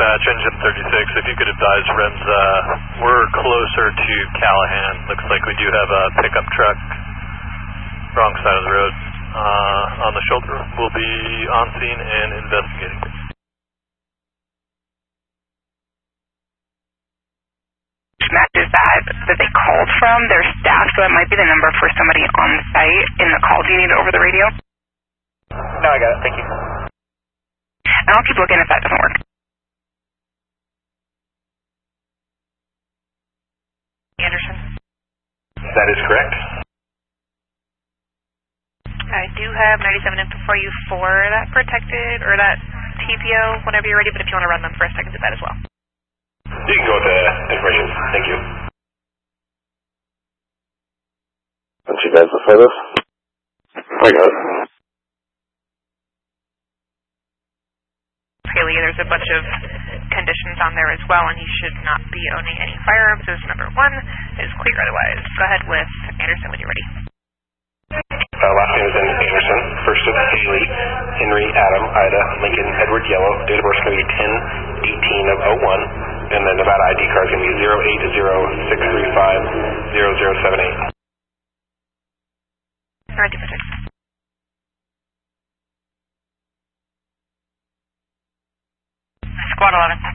dispatch, engine 36, if you could advise REMS, we're closer to Callahan. Looks like we do have a pickup truck, wrong side of the road, on the shoulder. We'll be on scene and investigating. Matches that they called from their staff, so it might be the number for somebody on site in the call. Do you need it over the radio? No, I got it. Thank you. And I'll keep looking if that doesn't work. Anderson? That is correct. I do have 97 info for you for that protected, or that TPO, whenever you're ready, but if you want to run them first, I can do that as well. You can go with the information. Thank you. Don't you guys the photos? I got it. Haley, there's a bunch of conditions on there as well, and he should not be owning any firearms as number one. Is clear otherwise. Go ahead with Anderson when you're ready. Last name is Anderson. First is Haley, Henry, Adam, Ida, Lincoln, Edward, Yellow. Date of birth is going to be 10/18 of 01. And the Nevada ID card is going to be 080-635-0078. Alright, do protect. Squad 11.